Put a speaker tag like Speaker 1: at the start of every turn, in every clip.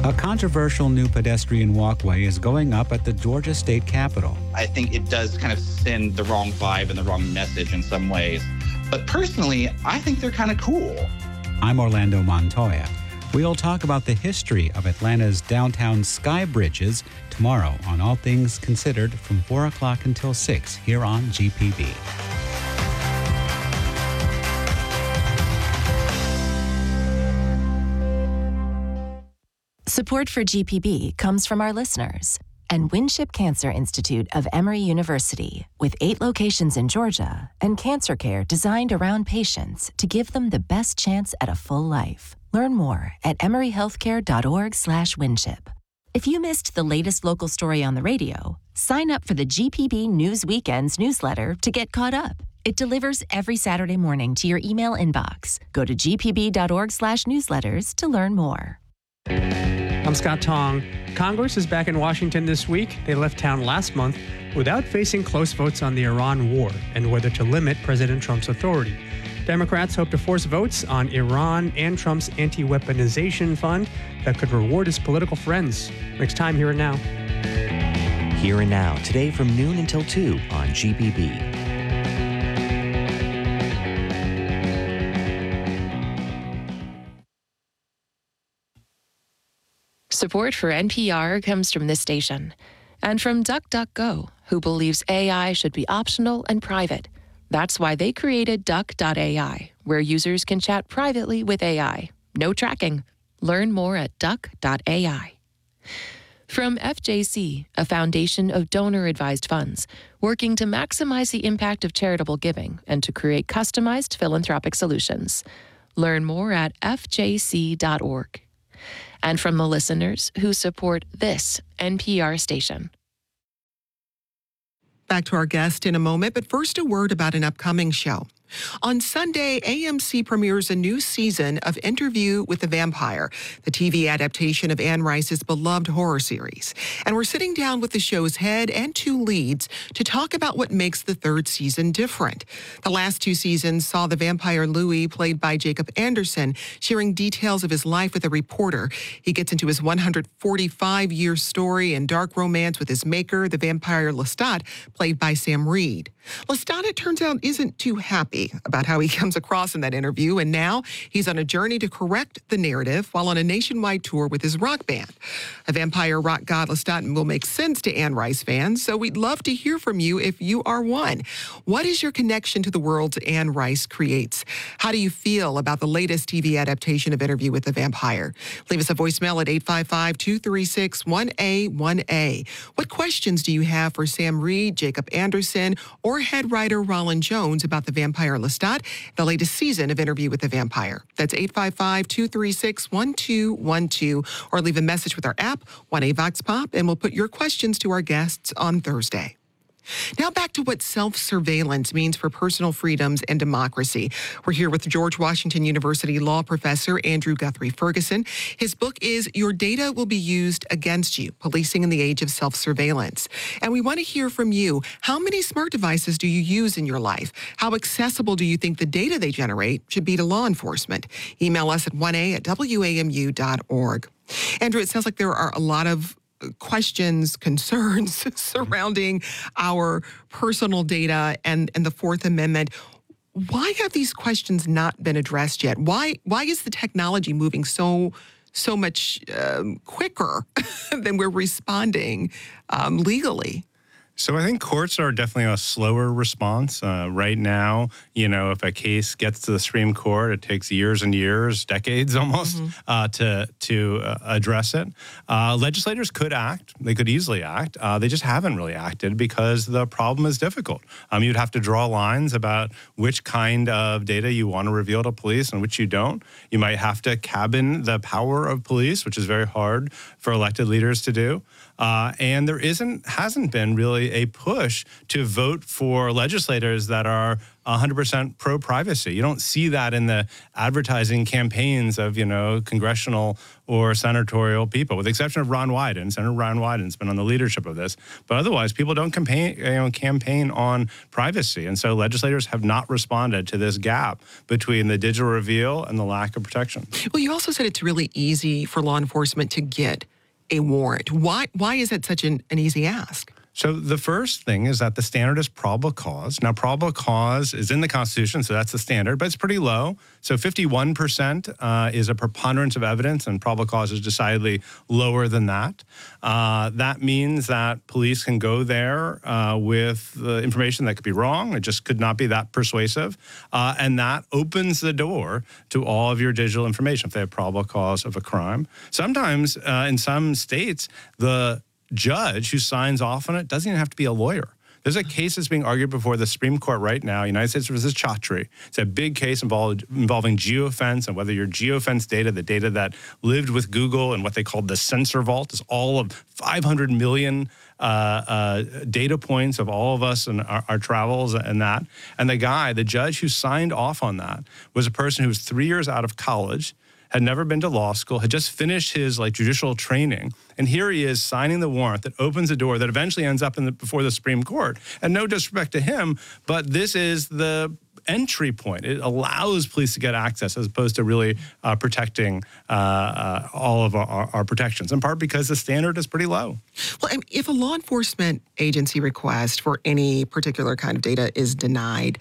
Speaker 1: A controversial new pedestrian walkway is going up at the Georgia State Capitol.
Speaker 2: I think it does kind of send the wrong vibe and the wrong message in some ways. But personally, I think they're kind of cool.
Speaker 1: I'm Orlando Montoya. We'll talk about the history of Atlanta's downtown sky bridges tomorrow on All Things Considered from 4 o'clock until 6 here on GPB.
Speaker 3: Support for GPB comes from our listeners and Winship Cancer Institute of Emory University, with 8 locations in Georgia and cancer care designed around patients to give them the best chance at a full life. Learn more at emoryhealthcare.org/Winship. If you missed the latest local story on the radio, sign up for the GPB News Weekends newsletter to get caught up. It delivers every Saturday morning to your email inbox. Go to gpb.org/newsletters to learn more.
Speaker 4: I'm Scott Tong. Congress is back in Washington this week. They left town last month without facing close votes on the Iran war and whether to limit President Trump's authority. Democrats hope to force votes on Iran and Trump's anti-weaponization fund that could reward his political friends. Next time, Here and Now.
Speaker 5: Here and Now, today from noon until 2 on GPB.
Speaker 6: Support for NPR comes from this station and from DuckDuckGo, who believes AI should be optional and private. That's why they created Duck.ai, where users can chat privately with AI. No tracking. Learn more at Duck.ai. From FJC, a foundation of donor-advised funds, working to maximize the impact of charitable giving and to create customized philanthropic solutions. Learn more at fjc.org. And from the listeners who support this NPR station.
Speaker 7: Back to our guest in a moment, but first a word about an upcoming show. On Sunday, AMC premieres a new season of Interview with the Vampire, the TV adaptation of Anne Rice's beloved horror series. And we're sitting down with the show's head and 2 leads to talk about what makes the 3rd season different. The last 2 seasons saw the vampire Louis, played by Jacob Anderson, sharing details of his life with a reporter. He gets into his 145-year story and dark romance with his maker, the vampire Lestat, played by Sam Reed. Lestat, it turns out, isn't too happy about how he comes across in that interview, and now he's on a journey to correct the narrative while on a nationwide tour with his rock band. A vampire rock god Lestat will make sense to Anne Rice fans, so we'd love to hear from you if you are one. What is your connection to the worlds Anne Rice creates? How do you feel about the latest TV adaptation of Interview with the Vampire? Leave us a voicemail at 855-236-1A1A. What questions do you have for Sam Reed, Jacob Anderson, or head writer Roland Jones about the vampire Lestat, the latest season of Interview with the Vampire? That's 855-236-1212, or leave a message with our app, 1A Vox Pop, and we'll put your questions to our guests on Thursday. Now back to what self-surveillance means for personal freedoms and democracy. We're here with George Washington University law professor Andrew Guthrie Ferguson. His book is Your Data Will Be Used Against You, Policing in the Age of Self-Surveillance. And we want to hear from you. How many smart devices do you use in your life? How accessible do you think the data they generate should be to law enforcement? Email us at 1a@wamu.org. Andrew, it sounds like there are a lot of questions, concerns surrounding our personal data and the Fourth Amendment. Why have these questions not been addressed yet? Why is the technology moving so much quicker than we're responding legally?
Speaker 8: So I think courts are definitely a slower response. Right now, if a case gets to the Supreme Court, it takes years and years, decades almost, to address it. Legislators could act. They could easily act. They just haven't really acted because the problem is difficult. You'd have to draw lines about which kind of data you want to reveal to police and which you don't. You might have to cabin the power of police, which is very hard for elected leaders to do. And there hasn't been really actually a push to vote for legislators that are 100% pro-privacy. You don't see that in the advertising campaigns of, congressional or senatorial people, with the exception of Ron Wyden. Senator Ron Wyden's been on the leadership of this. But otherwise, people don't campaign on privacy. And so legislators have not responded to this gap between the digital reveal and the lack of protection.
Speaker 7: Well, you also said it's really easy for law enforcement to get a warrant. Why is it such an easy ask?
Speaker 8: So the first thing is that the standard is probable cause. Now, probable cause is in the Constitution, so that's the standard, but it's pretty low. So 51% is a preponderance of evidence, and probable cause is decidedly lower than that. That means that police can go there with the information that could be wrong. It just could not be that persuasive. And that opens the door to all of your digital information if they have probable cause of a crime. Sometimes in some states, the judge who signs off on it doesn't even have to be a lawyer. There's a case that's being argued before the Supreme Court right now, United States versus Chaudhry. It's a big case involving geofence and whether your geofence data, the data that lived with Google and what they called the sensor vault, is all of 500 million data points of all of us and our travels and that. And the judge who signed off on that was a person who was 3 years out of college, had never been to law school, had just finished his judicial training. And here he is signing the warrant that opens a door that eventually ends up before the Supreme Court. And no disrespect to him, but this is the entry point. It allows police to get access as opposed to really protecting all of our protections, in part because the standard is pretty low.
Speaker 7: Well, if a law enforcement agency request for any particular kind of data is denied,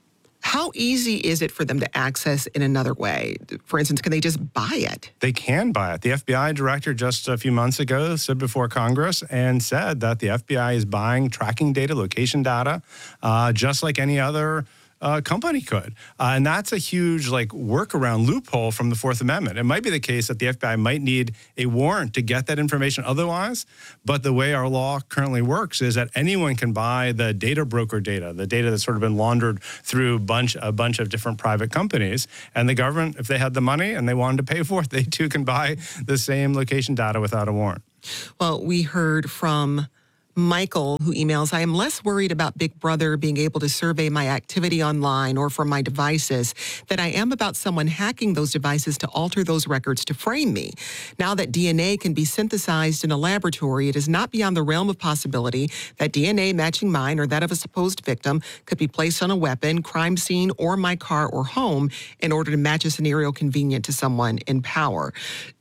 Speaker 7: how easy is it for them to access in another way? For instance, can they just buy it?
Speaker 8: They can buy it. The FBI director just a few months ago stood before Congress and said that the FBI is buying tracking data, location data, just like any other company could. And that's a huge workaround loophole from the Fourth Amendment. It might be the case that the FBI might need a warrant to get that information otherwise, but the way our law currently works is that anyone can buy the data broker data, the data that's sort of been laundered through a bunch of different private companies. And the government, if they had the money and they wanted to pay for it, they too can buy the same location data without a warrant.
Speaker 7: Well, we heard from Michael, who emails, I am less worried about Big Brother being able to survey my activity online or from my devices than I am about someone hacking those devices to alter those records to frame me. Now that DNA can be synthesized in a laboratory, it is not beyond the realm of possibility that DNA matching mine or that of a supposed victim could be placed on a weapon, crime scene, or my car or home in order to match a scenario convenient to someone in power.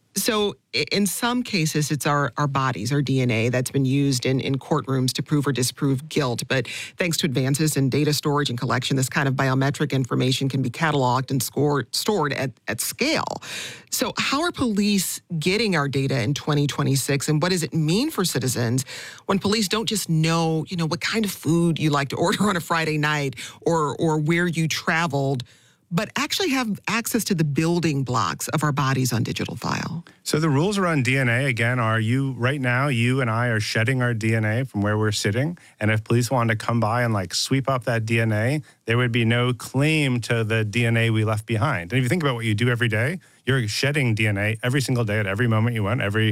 Speaker 7: So in some cases, it's our bodies, our DNA that's been used in courtrooms to prove or disprove guilt. But thanks to advances in data storage and collection, this kind of biometric information can be cataloged and stored at scale. So how are police getting our data in 2026? And what does it mean for citizens when police don't just know, what kind of food you like to order on a Friday night or where you traveled, but actually have access to the building blocks of our bodies on digital file?
Speaker 8: So the rules around DNA, again, are right now, you and I are shedding our DNA from where we're sitting. And if police wanted to come by and sweep up that DNA, there would be no claim to the DNA we left behind. And if you think about what you do every day, you're shedding DNA every single day at every moment you want, every,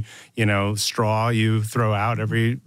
Speaker 8: straw you throw out, every,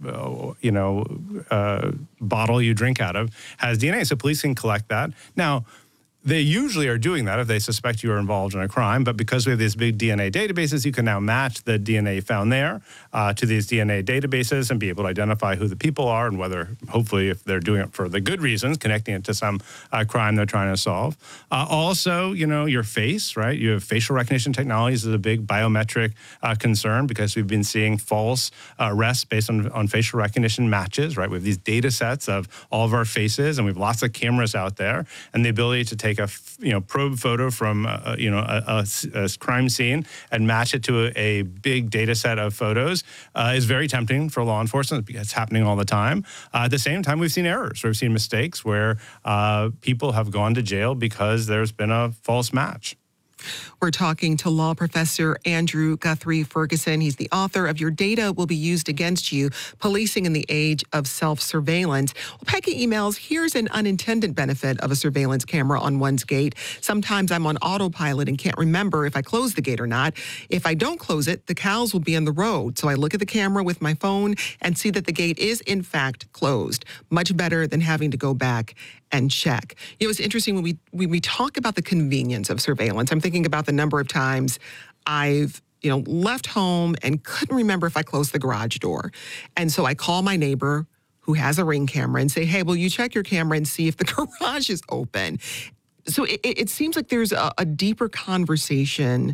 Speaker 8: bottle you drink out of has DNA. So police can collect that. Now, they usually are doing that if they suspect you are involved in a crime, but because we have these big DNA databases, you can now match the DNA found there to these DNA databases and be able to identify who the people are and whether, hopefully, if they're doing it for the good reasons, connecting it to some crime they're trying to solve. Also, your face, right? You have facial recognition technologies is a big biometric concern because we've been seeing false arrests based on facial recognition matches, right? We have these data sets of all of our faces, and we have lots of cameras out there, and the ability to take a probe photo from a crime scene and match it to a big data set of photos is very tempting for law enforcement because it's happening all the time. At the same time, we've seen errors. We've seen mistakes where people have gone to jail because there's been a false match.
Speaker 7: We're talking to law professor Andrew Guthrie Ferguson. He's the author of Your Data Will Be Used Against You, Policing in the Age of Self-Surveillance. Well, Peggy emails, here's an unintended benefit of a surveillance camera on one's gate. Sometimes I'm on autopilot and can't remember if I closed the gate or not. If I don't close it, the cows will be on the road. So I look at the camera with my phone and see that the gate is in fact closed. Much better than having to go back and check. You know, it's interesting when we talk about the convenience of surveillance. I'm thinking about the number of times I've, left home and couldn't remember if I closed the garage door. And so I call my neighbor who has a Ring camera and say, hey, will you check your camera and see if the garage is open? So it seems like there's a deeper conversation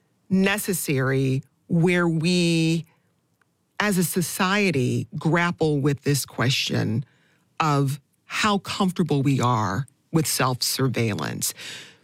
Speaker 7: necessary where we, as a society, grapple with this question of how comfortable we are with self-surveillance.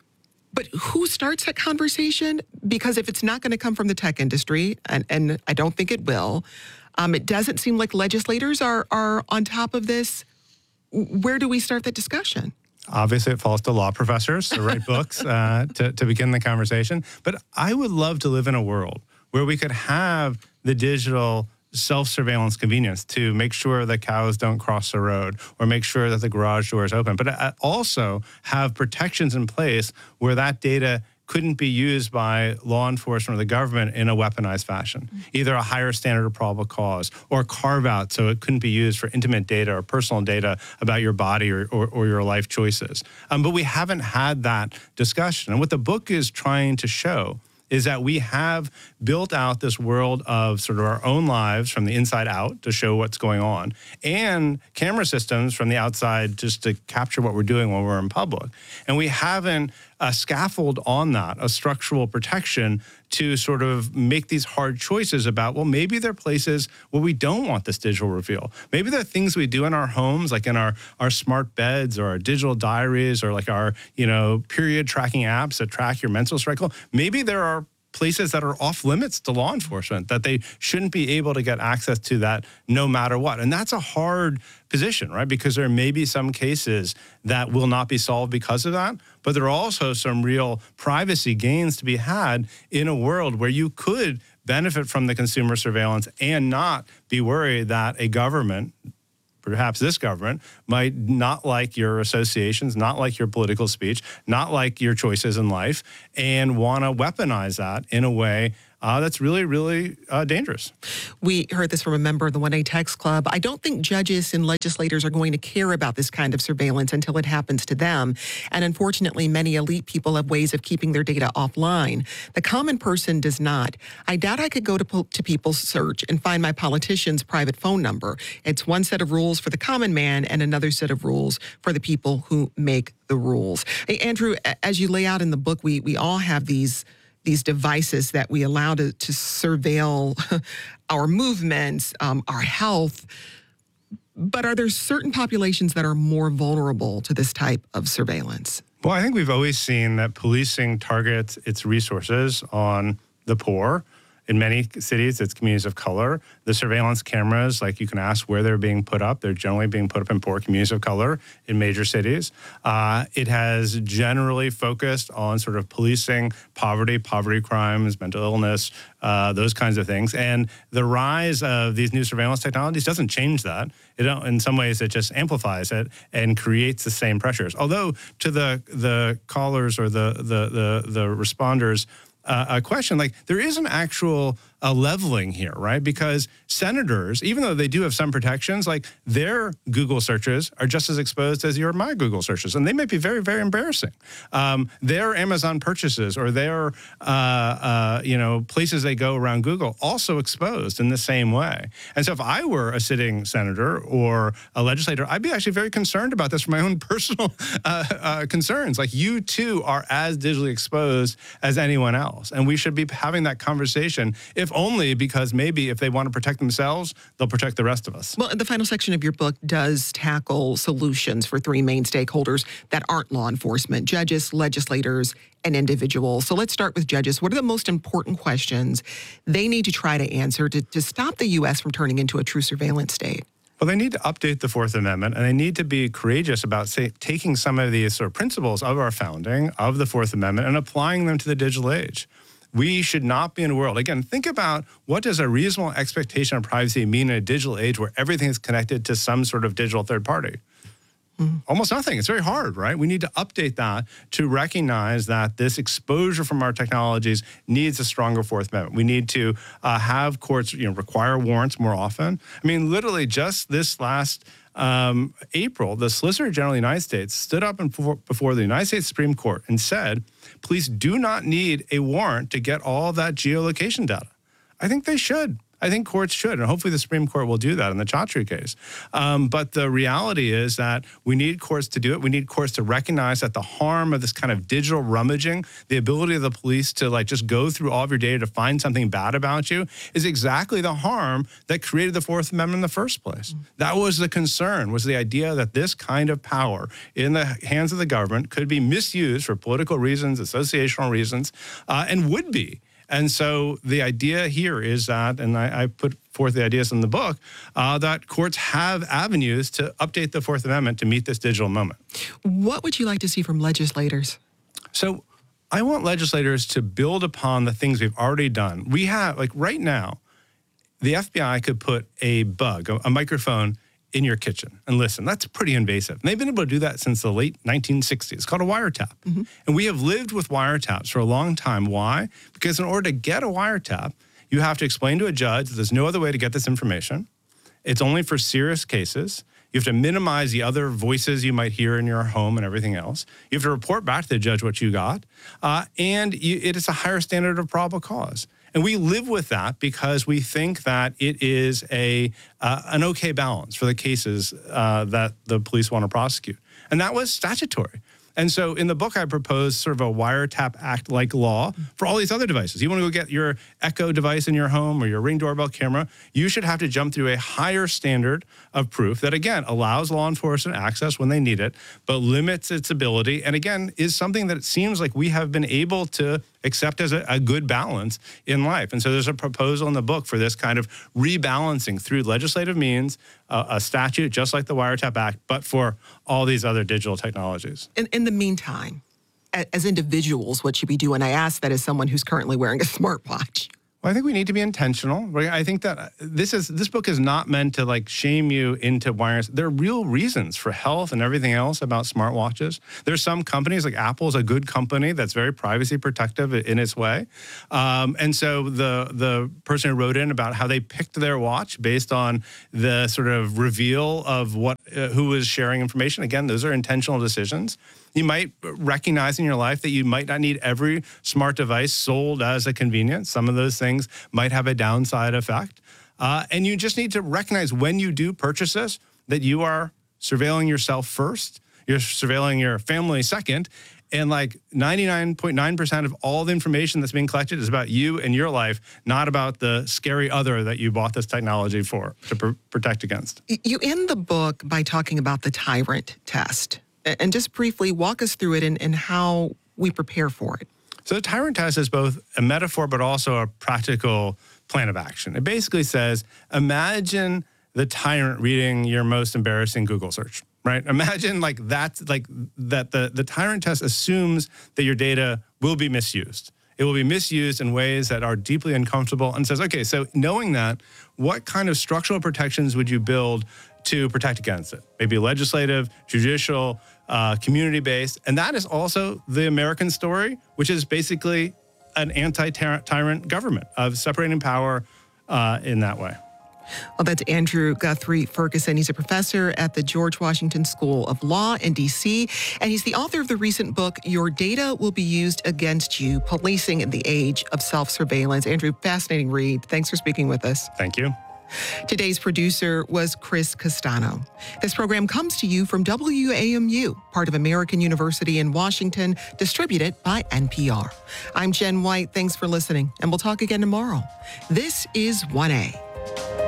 Speaker 7: But who starts that conversation? Because if it's not going to come from the tech industry, and I don't think it will, it doesn't seem like legislators are on top of this. Where do we start that discussion?
Speaker 8: Obviously, it falls to law professors to write books to begin the conversation. But I would love to live in a world where we could have the digital self-surveillance convenience to make sure that cows don't cross the road or make sure that the garage door is open, but also have protections in place where that data couldn't be used by law enforcement or the government in a weaponized fashion, either a higher standard of probable cause or carve out so it couldn't be used for intimate data or personal data about your body or your life choices. But we haven't had that discussion. And what the book is trying to show is that we have built out this world of sort of our own lives from the inside out to show what's going on, and camera systems from the outside just to capture what we're doing when we're in public. And we haven't a scaffold on that, a structural protection to sort of make these hard choices about, well, maybe there are places where we don't want this digital reveal. Maybe there are things we do in our homes, like in our smart beds or our digital diaries or like our, period tracking apps that track your menstrual cycle. Maybe there are places that are off limits to law enforcement, that they shouldn't be able to get access to that no matter what. And that's a hard position, right? Because there may be some cases that will not be solved because of that, but there are also some real privacy gains to be had in a world where you could benefit from the consumer surveillance and not be worried that a government, perhaps this government, might not like your associations, not like your political speech, not like your choices in life, and want to weaponize that in a way that's really, really dangerous.
Speaker 7: We heard this from a member of the 1A Text Club. I don't think judges and legislators are going to care about this kind of surveillance until it happens to them. And unfortunately, many elite people have ways of keeping their data offline. The common person does not. I doubt I could go to People's Search and find my politician's private phone number. It's one set of rules for the common man and another set of rules for the people who make the rules. Hey, Andrew, as you lay out in the book, we all have these devices that we allow to surveil our movements, our health. But are there certain populations that are more vulnerable to this type of surveillance?
Speaker 8: Well, I think we've always seen that policing targets its resources on the poor. In many cities, it's communities of color. The surveillance cameras, like you can ask where they're being put up. They're generally being put up in poor communities of color in major cities. It has generally focused on sort of policing poverty crimes, mental illness, those kinds of things. And the rise of these new surveillance technologies doesn't change that. In some ways, it just amplifies it and creates the same pressures. Although to the callers or the responders, a question, like there is an actual leveling here, right? Because senators, even though they do have some protections, like their Google searches are just as exposed as your my Google searches, and they might be very, very embarrassing. Their Amazon purchases or their places they go around Google also exposed in the same way. And so if I were a sitting senator or a legislator, I'd be actually very concerned about this for my own personal concerns. Like you too are as digitally exposed as anyone else, and we should be having that conversation, if only because maybe if they want to protect themselves, they'll protect the rest of us.
Speaker 7: Well, the final section of your book does tackle solutions for three main stakeholders that aren't law enforcement: judges, legislators, and individuals. So let's start with judges. What are the most important questions they need to try to answer to stop the U.S. from turning into a true surveillance state?
Speaker 8: Well, they need to update the Fourth Amendment, and they need to be courageous about, taking some of these sort of principles of our founding, of the Fourth Amendment, and applying them to the digital age. We should not be in a world, again, think about what does a reasonable expectation of privacy mean in a digital age where everything is connected to some sort of digital third party? Almost nothing. It's very hard, right? We need to update that to recognize that this exposure from our technologies needs a stronger Fourth Amendment. We need to have courts, require warrants more often. I mean, literally just this last April, the Solicitor General of the United States stood up before the United States Supreme Court and said, police do not need a warrant to get all that geolocation data. I think they should. I think courts should, and hopefully the Supreme Court will do that in the Chaudhry case. But the reality is that we need courts to do it. We need courts to recognize that the harm of this kind of digital rummaging, the ability of the police to just go through all of your data to find something bad about you, is exactly the harm that created the Fourth Amendment in the first place. That was the concern, was the idea that this kind of power in the hands of the government could be misused for political reasons, associational reasons, and would be. And so the idea here is that, and I put forth the ideas in the book, that courts have avenues to update the Fourth Amendment to meet this digital moment.
Speaker 7: What would you like to see from legislators?
Speaker 8: So I want legislators to build upon the things we've already done. We have, right now, the FBI could put a microphone in your kitchen and listen. That's pretty invasive. And they've been able to do that since the late 1960s. It's called a wiretap. And we have lived with wiretaps for a long time. Why? Because in order to get a wiretap, you have to explain to a judge that there's no other way to get this information. It's only for serious cases. You have to minimize the other voices you might hear in your home and everything else. You have to report back to the judge what you got. And it is a higher standard of probable cause. And we live with that because we think that it is an okay balance for the cases that the police want to prosecute. And that was statutory. And so in the book, I proposed sort of a wiretap act-like law for all these other devices. You want to go get your Echo device in your home or your Ring doorbell camera, you should have to jump through a higher standard of proof that, again, allows law enforcement access when they need it, but limits its ability, and again, is something that it seems like we have been able to accept as a good balance in life. And so there's a proposal in the book for this kind of rebalancing through legislative means, a statute just like the Wiretap Act, but for all these other digital technologies.
Speaker 7: In the meantime, as individuals, what should we do? And I ask that as someone who's currently wearing a smartwatch.
Speaker 8: Well, I think we need to be intentional. Right? I think that this book is not meant to shame you into wireless. There are real reasons for health and everything else about smartwatches. There's some companies, like Apple is a good company that's very privacy protective in its way. And so the person who wrote in about how they picked their watch based on the sort of reveal of who was sharing information. Again, those are intentional decisions. You might recognize in your life that you might not need every smart device sold as a convenience. Some of those things might have a downside effect. And you just need to recognize when you do purchase this, that you are surveilling yourself first, you're surveilling your family second, and 99.9% of all the information that's being collected is about you and your life, not about the scary other that you bought this technology for to protect against.
Speaker 7: You end the book by talking about the tyrant test. And just briefly walk us through it and how we prepare for it.
Speaker 8: So the tyrant test is both a metaphor but also a practical plan of action. It basically says, imagine the tyrant reading your most embarrassing Google search, right? Imagine that the tyrant test assumes that your data will be misused. It will be misused in ways that are deeply uncomfortable and says, okay, so knowing that, what kind of structural protections would you build to protect against it? Maybe legislative, judicial, community-based. And that is also the American story, which is basically an anti-tyrant government of separating power in that way.
Speaker 7: Well, that's Andrew Guthrie Ferguson. He's a professor at the George Washington School of Law in D.C., and he's the author of the recent book, Your Data Will Be Used Against You, Policing in the Age of Self-Surveillance. Andrew, fascinating read. Thanks for speaking with us.
Speaker 8: Thank you.
Speaker 7: Today's producer was Chris Castano. This program comes to you from WAMU, part of American University in Washington, distributed by NPR. I'm Jen White. Thanks for listening, and we'll talk again tomorrow. This is 1A.